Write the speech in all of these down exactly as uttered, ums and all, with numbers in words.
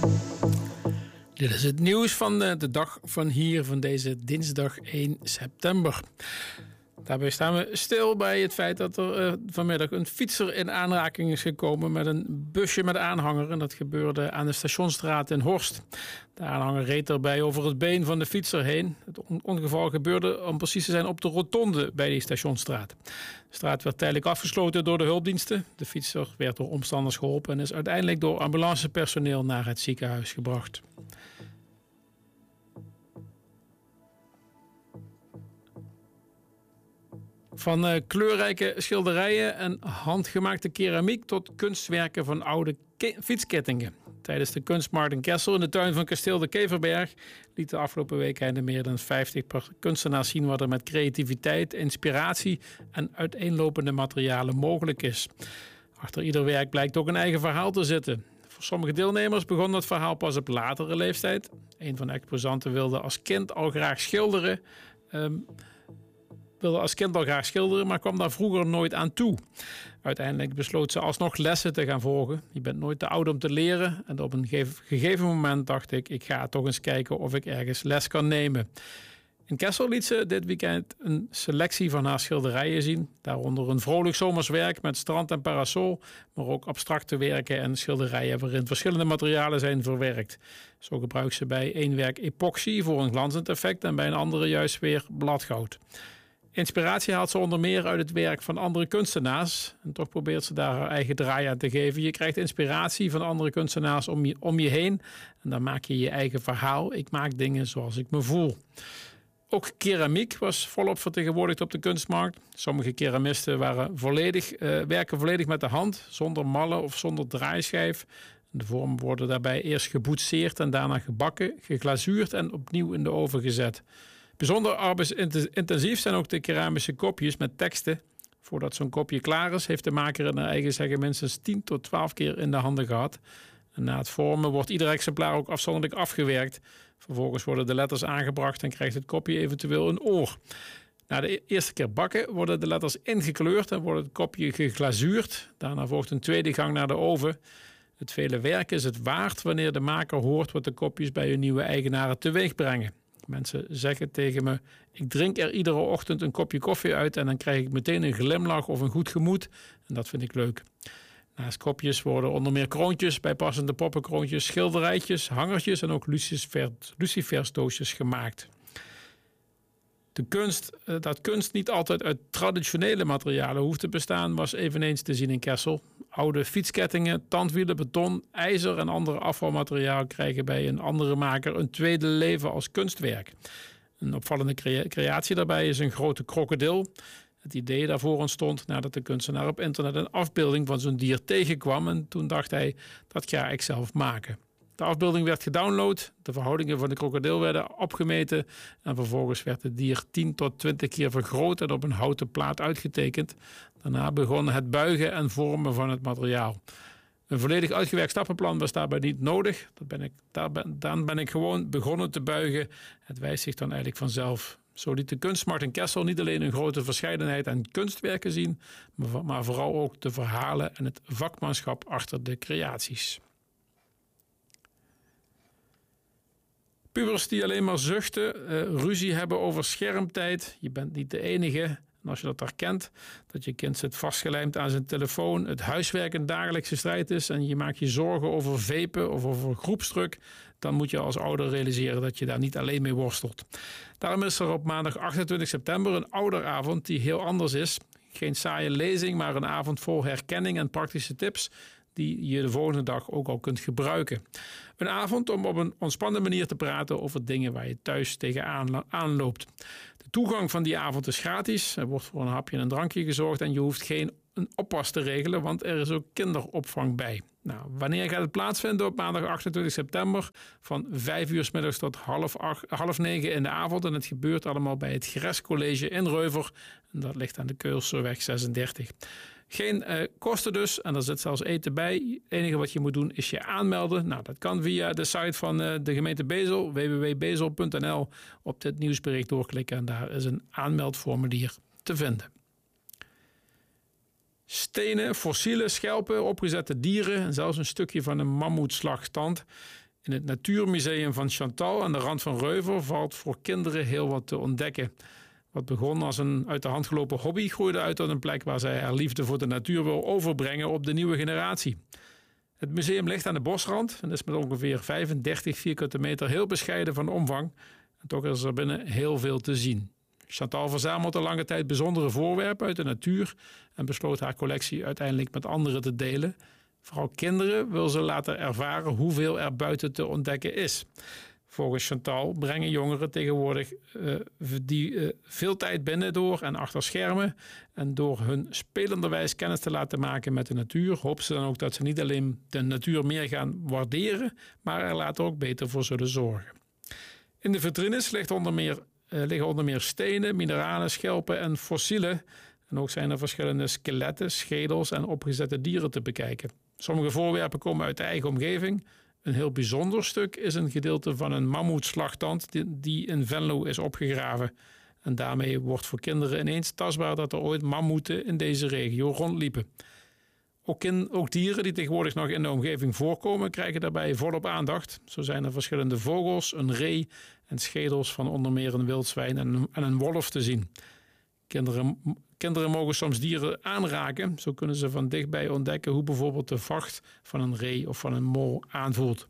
Dit is het nieuws van de, de dag van hier, van deze dinsdag één september. Daarbij staan we stil bij het feit dat er uh, vanmiddag een fietser in aanraking is gekomen met een busje met aanhanger. En dat gebeurde aan de Stationsstraat in Horst. De aanhanger reed erbij over het been van de fietser heen. Het ongeval gebeurde, om precies te zijn, op de rotonde bij die Stationsstraat. De straat werd tijdelijk afgesloten door de hulpdiensten. De fietser werd door omstanders geholpen en is uiteindelijk door ambulancepersoneel naar het ziekenhuis gebracht. Van uh, kleurrijke schilderijen en handgemaakte keramiek tot kunstwerken van oude ke- fietskettingen. Tijdens de kunstmarkt in Kessel in de tuin van kasteel de Keverberg liet de afgelopen week einde meer dan vijftig kunstenaars zien wat er met creativiteit, inspiratie en uiteenlopende materialen mogelijk is. Achter ieder werk blijkt ook een eigen verhaal te zitten. Voor sommige deelnemers begon dat verhaal pas op latere leeftijd. Een van de exposanten wilde als kind al graag schilderen. Um, wilde als kind al graag schilderen, maar kwam daar vroeger nooit aan toe. Uiteindelijk besloot ze alsnog lessen te gaan volgen. Je bent nooit te oud om te leren. En op een gegeven moment dacht ik, ik ga toch eens kijken of ik ergens les kan nemen. In Kessel liet ze dit weekend een selectie van haar schilderijen zien. Daaronder een vrolijk zomerswerk met strand en parasol, maar ook abstracte werken en schilderijen waarin verschillende materialen zijn verwerkt. Zo gebruikt ze bij één werk epoxy voor een glanzend effect en bij een andere juist weer bladgoud. Inspiratie haalt ze onder meer uit het werk van andere kunstenaars. En toch probeert ze daar haar eigen draai aan te geven. Je krijgt inspiratie van andere kunstenaars om je, om je heen. En dan maak je je eigen verhaal. Ik maak dingen zoals ik me voel. Ook keramiek was volop vertegenwoordigd op de kunstmarkt. Sommige keramisten waren volledig, uh, werken volledig met de hand, zonder mallen of zonder draaischijf. De vormen worden daarbij eerst geboetseerd en daarna gebakken, geglazuurd en opnieuw in de oven gezet. Bijzonder arbeidsintensief zijn ook de keramische kopjes met teksten. Voordat zo'n kopje klaar is, heeft de maker in naar eigen zeggen minstens tien tot twaalf keer in de handen gehad. En na het vormen wordt ieder exemplaar ook afzonderlijk afgewerkt. Vervolgens worden de letters aangebracht en krijgt het kopje eventueel een oor. Na de eerste keer bakken worden de letters ingekleurd en wordt het kopje geglazuurd. Daarna volgt een tweede gang naar de oven. Het vele werk is het waard wanneer de maker hoort wat de kopjes bij hun nieuwe eigenaren teweeg brengen. Mensen zeggen tegen me, ik drink er iedere ochtend een kopje koffie uit en dan krijg ik meteen een glimlach of een goed gemoed. En dat vind ik leuk. Naast kopjes worden onder meer kroontjes, bijpassende poppenkroontjes, schilderijtjes, hangertjes en ook lucifersdoosjes gemaakt. De kunst, dat kunst niet altijd uit traditionele materialen hoeft te bestaan, was eveneens te zien in Kessel. Oude fietskettingen, tandwielen, beton, ijzer en andere afvalmateriaal krijgen bij een andere maker een tweede leven als kunstwerk. Een opvallende crea- creatie daarbij is een grote krokodil. Het idee daarvoor ontstond nadat de kunstenaar op internet een afbeelding van zo'n dier tegenkwam en toen dacht hij, dat ga ik zelf maken. De afbeelding werd gedownload, de verhoudingen van de krokodil werden opgemeten en vervolgens werd het dier tien tot twintig keer vergroot en op een houten plaat uitgetekend. Daarna begon het buigen en vormen van het materiaal. Een volledig uitgewerkt stappenplan was daarbij niet nodig. Dat ben ik, daar ben, dan ben ik gewoon begonnen te buigen. Het wijst zich dan eigenlijk vanzelf. Zo liet de kunstmarkt in Kessel niet alleen een grote verscheidenheid aan kunstwerken zien, maar vooral ook de verhalen en het vakmanschap achter de creaties. Pubers die alleen maar zuchten, uh, ruzie hebben over schermtijd. Je bent niet de enige. En als je dat herkent, dat je kind zit vastgelijmd aan zijn telefoon, het huiswerk een dagelijkse strijd is en je maakt je zorgen over vapen of over groepsdruk, dan moet je als ouder realiseren dat je daar niet alleen mee worstelt. Daarom is er op maandag achtentwintig september een ouderavond die heel anders is. Geen saaie lezing, maar een avond vol herkenning en praktische tips die je de volgende dag ook al kunt gebruiken. Een avond om op een ontspannen manier te praten over dingen waar je thuis tegenaan aanloopt. De toegang van die avond is gratis. Er wordt voor een hapje en een drankje gezorgd en je hoeft geen een oppas te regelen, want er is ook kinderopvang bij. Nou, wanneer gaat het plaatsvinden? Op maandag achtentwintig september van vijf uur 's middags tot half, acht, half negen in de avond. En het gebeurt allemaal bij het Gres College in Reuver. En dat ligt aan de Keulserweg zesendertig. Geen uh, kosten dus en er zit zelfs eten bij. Het enige wat je moet doen is je aanmelden. Nou, dat kan via de site van uh, de gemeente Bezel, w w w punt bezel punt n l. Op dit nieuwsbericht doorklikken en daar is een aanmeldformulier te vinden. Stenen, fossiele schelpen, opgezette dieren en zelfs een stukje van een mammoetslagtand. In het Natuurmuseum van Chantal aan de rand van Reuver valt voor kinderen heel wat te ontdekken. Wat begon als een uit de hand gelopen hobby groeide uit tot een plek waar zij haar liefde voor de natuur wil overbrengen op de nieuwe generatie. Het museum ligt aan de bosrand en is met ongeveer vijfendertig vierkante meter heel bescheiden van omvang. En toch is er binnen heel veel te zien. Chantal verzamelt al lange tijd bijzondere voorwerpen uit de natuur en besloot haar collectie uiteindelijk met anderen te delen. Vooral kinderen wil ze laten ervaren hoeveel er buiten te ontdekken is. Volgens Chantal brengen jongeren tegenwoordig uh, die uh, veel tijd binnen door en achter schermen. En door hun spelenderwijs kennis te laten maken met de natuur, hoopt ze dan ook dat ze niet alleen de natuur meer gaan waarderen, maar er later ook beter voor zullen zorgen. In de vitrines ligt onder meer, uh, liggen onder meer stenen, mineralen, schelpen en fossielen. En ook zijn er verschillende skeletten, schedels en opgezette dieren te bekijken. Sommige voorwerpen komen uit de eigen omgeving. Een heel bijzonder stuk is een gedeelte van een mammoetslagtand die in Venlo is opgegraven. En daarmee wordt voor kinderen ineens tastbaar dat er ooit mammoeten in deze regio rondliepen. Ook, kind, ook dieren die tegenwoordig nog in de omgeving voorkomen krijgen daarbij volop aandacht. Zo zijn er verschillende vogels, een ree en schedels van onder meer een wildzwijn en een, en een wolf te zien. Kinderen, kinderen mogen soms dieren aanraken. Zo kunnen ze van dichtbij ontdekken hoe bijvoorbeeld de vacht van een ree of van een mol aanvoelt.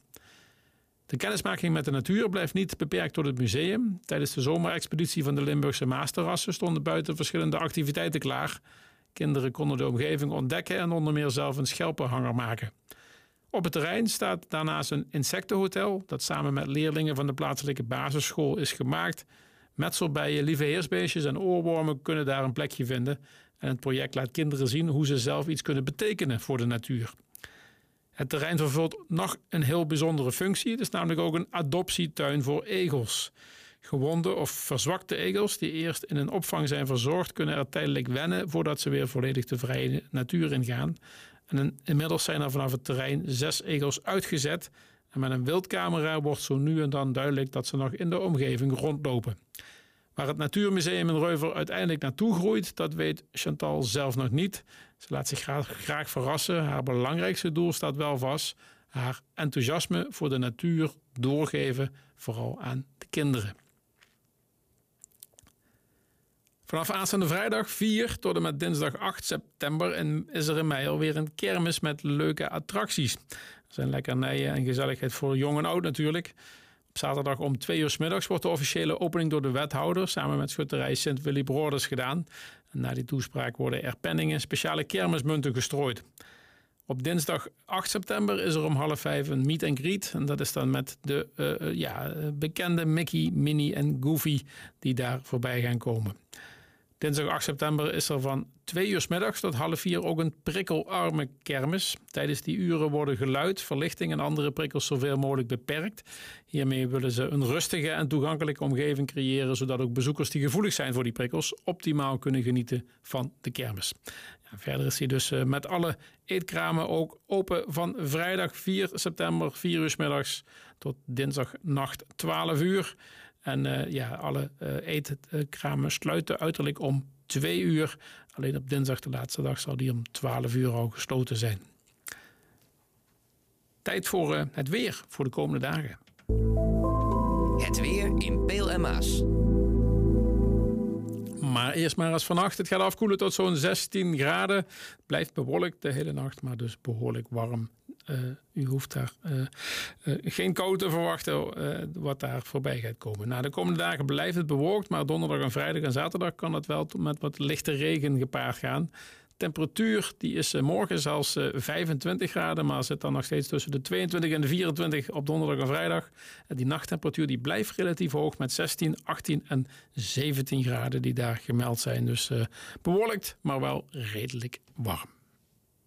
De kennismaking met de natuur blijft niet beperkt tot het museum. Tijdens de zomerexpeditie van de Limburgse Maasterrassen stonden buiten verschillende activiteiten klaar. Kinderen konden de omgeving ontdekken en onder meer zelf een schelpenhanger maken. Op het terrein staat daarnaast een insectenhotel dat samen met leerlingen van de plaatselijke basisschool is gemaakt. Metselbijen, lieve heersbeestjes en oorwormen kunnen daar een plekje vinden. En het project laat kinderen zien hoe ze zelf iets kunnen betekenen voor de natuur. Het terrein vervult nog een heel bijzondere functie. Het is namelijk ook een adoptietuin voor egels. Gewonde of verzwakte egels die eerst in een opvang zijn verzorgd, kunnen er tijdelijk wennen voordat ze weer volledig de vrije natuur ingaan. En inmiddels zijn er vanaf het terrein zes egels uitgezet. En met een wildcamera wordt zo nu en dan duidelijk dat ze nog in de omgeving rondlopen. Waar het Natuurmuseum in Reuver uiteindelijk naartoe groeit, dat weet Chantal zelf nog niet. Ze laat zich graag, graag verrassen. Haar belangrijkste doel staat wel vast. Haar enthousiasme voor de natuur doorgeven, vooral aan de kinderen. Vanaf aanstaande vrijdag vier tot en met dinsdag acht september is er in mei alweer een kermis met leuke attracties. Er zijn lekkernijen en gezelligheid voor jong en oud natuurlijk. Op zaterdag om twee uur 's middags wordt de officiële opening door de wethouder samen met schutterij Sint Willy Broders gedaan. En na die toespraak worden er penningen, speciale kermismunten gestrooid. Op dinsdag acht september is er om half vijf een meet and greet. En dat is dan met de uh, ja, bekende Mickey, Minnie en Goofy die daar voorbij gaan komen. Dinsdag acht september is er van twee uur 's middags tot half vier ook een prikkelarme kermis. Tijdens die uren worden geluid, verlichting en andere prikkels zoveel mogelijk beperkt. Hiermee willen ze een rustige en toegankelijke omgeving creëren, zodat ook bezoekers die gevoelig zijn voor die prikkels optimaal kunnen genieten van de kermis. Ja, verder is hij dus uh, met alle eetkramen ook open van vrijdag vier september, vier uur 's middags tot dinsdagnacht twaalf uur. En uh, ja, alle uh, eetkramen sluiten uiterlijk om twee uur. Alleen op dinsdag, de laatste dag, zal die om twaalf uur al gesloten zijn. Tijd voor uh, het weer voor de komende dagen. Het weer in Peel en Maas. Maar eerst maar eens vannacht. Het gaat afkoelen tot zo'n zestien graden. Het blijft bewolkt de hele nacht, maar dus behoorlijk warm. Uh, u hoeft daar uh, uh, geen kou te verwachten uh, wat daar voorbij gaat komen. Nou, de komende dagen blijft het bewolkt, maar donderdag en vrijdag en zaterdag kan het wel met wat lichte regen gepaard gaan. Temperatuur die is uh, morgen zelfs uh, vijfentwintig graden, maar zit dan nog steeds tussen de tweeëntwintig en de vierentwintig op donderdag en vrijdag. En die nachttemperatuur die blijft relatief hoog met zestien, achttien en zeventien graden die daar gemeld zijn. Dus uh, bewolkt, maar wel redelijk warm.